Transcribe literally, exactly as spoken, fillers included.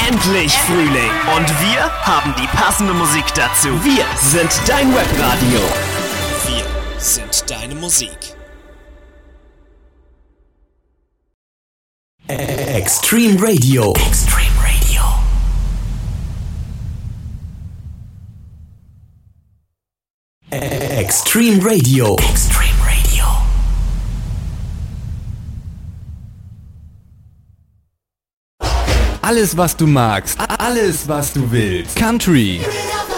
endlich Frühling und wir haben die passende Musik dazu. Wir sind dein Webradio. Wir sind deine Musik. Extreme Radio. Extreme Radio. Extreme Radio. Extreme Radio. Alles, was du magst. Alles, was du willst. Country,